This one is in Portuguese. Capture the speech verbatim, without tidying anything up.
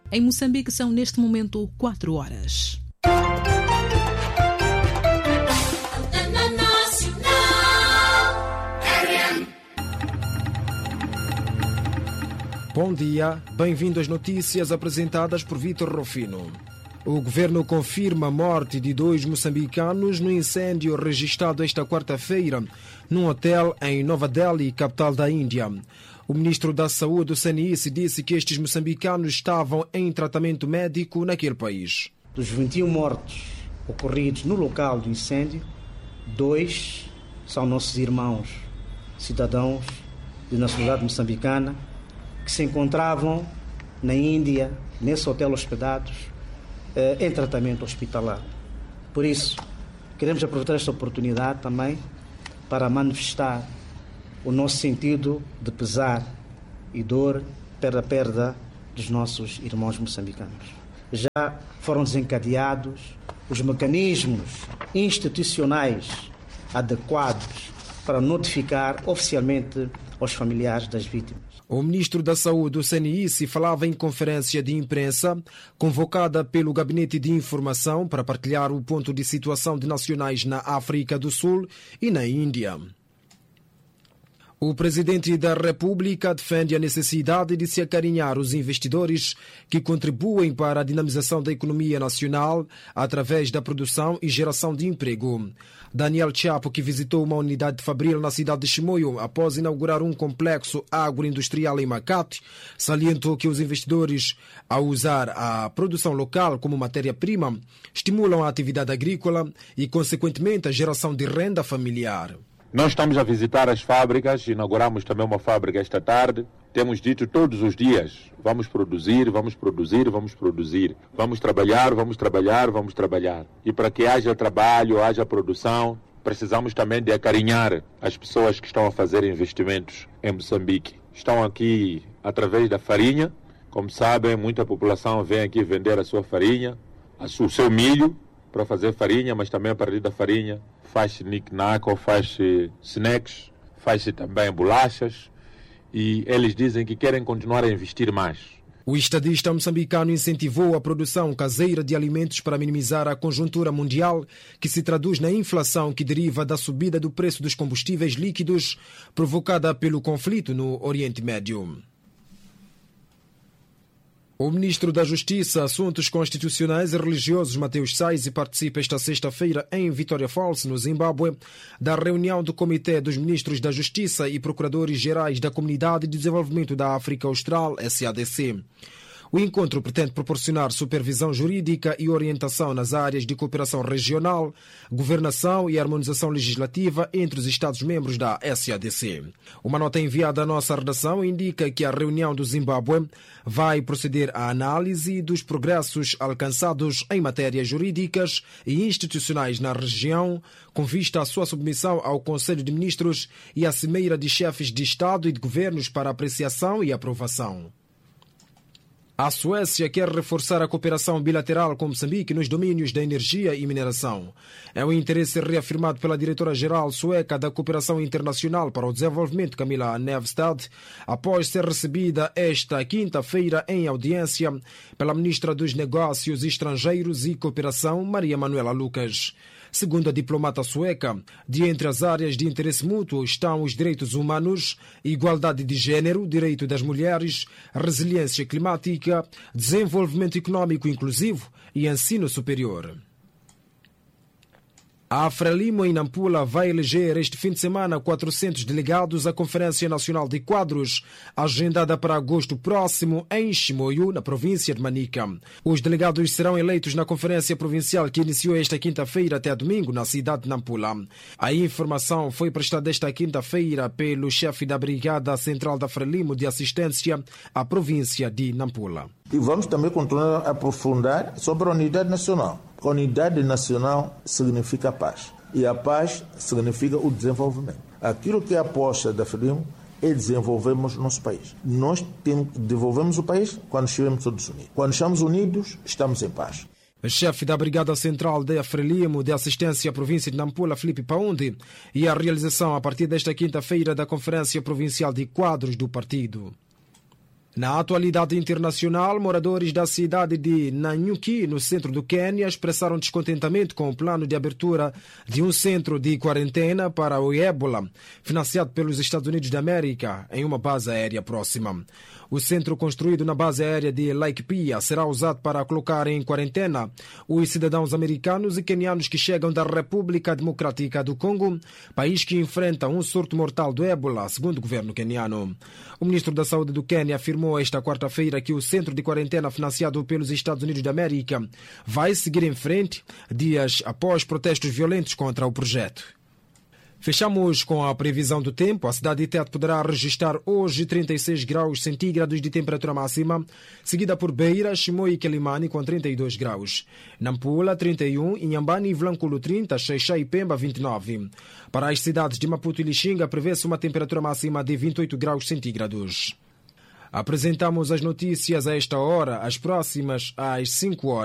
Em Moçambique são neste momento quatro horas. Bom dia, bem-vindo às notícias apresentadas por Vítor Rufino. O governo confirma a morte de dois moçambicanos no incêndio registrado esta quarta-feira num hotel em Nova Delhi, capital da Índia. O ministro da Saúde, o C N I S, disse que estes moçambicanos estavam em tratamento médico naquele país. Dos vinte e um mortos ocorridos no local do incêndio, dois são nossos irmãos, cidadãos de nacionalidade moçambicana, que se encontravam na Índia, nesse hotel hospedados, eh, em tratamento hospitalar. Por isso, queremos aproveitar esta oportunidade também para manifestar o nosso sentido de pesar e dor pela perda dos nossos irmãos moçambicanos. Já foram desencadeados os mecanismos institucionais adequados para notificar oficialmente aos familiares das vítimas. O ministro da Saúde, o C N I S, falava em conferência de imprensa convocada pelo Gabinete de Informação para partilhar o ponto de situação de nacionais na África do Sul e na Índia. O presidente da República defende a necessidade de se acarinhar os investidores que contribuem para a dinamização da economia nacional através da produção e geração de emprego. Daniel Chapo, que visitou uma unidade de Fabril na cidade de Chimoio após inaugurar um complexo agroindustrial em Makati, salientou que os investidores, ao usar a produção local como matéria-prima, estimulam a atividade agrícola e, consequentemente, a geração de renda familiar. Nós estamos a visitar as fábricas, inauguramos também uma fábrica esta tarde. Temos dito todos os dias, vamos produzir, vamos produzir, vamos produzir. Vamos trabalhar, vamos trabalhar, vamos trabalhar. E para que haja trabalho, haja produção, precisamos também de acarinhar as pessoas que estão a fazer investimentos em Moçambique. Estão aqui através da farinha. Como sabem, muita população vem aqui vender a sua farinha, o seu milho, para fazer farinha, mas também a partir da farinha faz-se knick-knack ou faz-se snacks, faz-se também bolachas, e eles dizem que querem continuar a investir mais. O estadista moçambicano incentivou a produção caseira de alimentos para minimizar a conjuntura mundial, que se traduz na inflação que deriva da subida do preço dos combustíveis líquidos provocada pelo conflito no Oriente Médio. O ministro da Justiça, Assuntos Constitucionais e Religiosos, Mateus Sais, participa esta sexta-feira em Vitória Falls, no Zimbábue, da reunião do Comitê dos Ministros da Justiça e Procuradores Gerais da Comunidade de Desenvolvimento da África Austral, S A D C. O encontro pretende proporcionar supervisão jurídica e orientação nas áreas de cooperação regional, governação e harmonização legislativa entre os Estados-membros da S A D C. Uma nota enviada à nossa redação indica que a reunião do Zimbábue vai proceder à análise dos progressos alcançados em matérias jurídicas e institucionais na região, com vista à sua submissão ao Conselho de Ministros e à Cimeira de Chefes de Estado e de Governos para apreciação e aprovação. A Suécia quer reforçar a cooperação bilateral com Moçambique nos domínios da energia e mineração. É o interesse reafirmado pela diretora-geral sueca da Cooperação Internacional para o Desenvolvimento, Camilla Nevstad, após ser recebida esta quinta-feira em audiência pela ministra dos Negócios Estrangeiros e Cooperação, Maria Manuela Lucas. Segundo a diplomata sueca, de entre as áreas de interesse mútuo estão os direitos humanos, igualdade de género, direito das mulheres, resiliência climática, desenvolvimento econômico inclusivo e ensino superior. A Frelimo, em Nampula, vai eleger este fim de semana quatrocentos delegados à Conferência Nacional de Quadros, agendada para agosto próximo em Chimoio, na província de Manica. Os delegados serão eleitos na Conferência Provincial que iniciou esta quinta-feira até domingo na cidade de Nampula. A informação foi prestada esta quinta-feira pelo chefe da Brigada Central da Frelimo de Assistência à província de Nampula. E vamos também continuar a aprofundar sobre a unidade nacional. A unidade nacional significa paz. E a paz significa o desenvolvimento. Aquilo que é a aposta da Frelimo é desenvolvermos o nosso país. Nós temos, desenvolvemos o país quando estivermos todos unidos. Quando estamos unidos, estamos em paz. O chefe da Brigada Central da Frelimo de Assistência à Província de Nampula, Filipe Paundi, e a realização a partir desta quinta-feira da Conferência Provincial de Quadros do Partido. Na atualidade internacional, moradores da cidade de Nanyuki, no centro do Quênia, expressaram descontentamento com o plano de abertura de um centro de quarentena para o ébola, financiado pelos Estados Unidos da América, em uma base aérea próxima. O centro, construído na base aérea de Laikipia, será usado para colocar em quarentena os cidadãos americanos e quenianos que chegam da República Democrática do Congo, país que enfrenta um surto mortal do ébola, segundo o governo queniano. O ministro da Saúde do Quênia afirmou esta quarta-feira que o centro de quarentena financiado pelos Estados Unidos da América vai seguir em frente dias após protestos violentos contra o projeto. Fechamos com a previsão do tempo. A cidade de Tete poderá registrar hoje trinta e seis graus centígrados de temperatura máxima, seguida por Beira, Chimoio e Quelimane com trinta e dois graus. Nampula, trinta e um, Inhambane e Vilanculo, trinta, Xai-Xai e Pemba, vinte e nove. Para as cidades de Maputo e Lixinga, prevê-se uma temperatura máxima de vinte e oito graus centígrados. Apresentamos as notícias a esta hora, as próximas às cinco horas.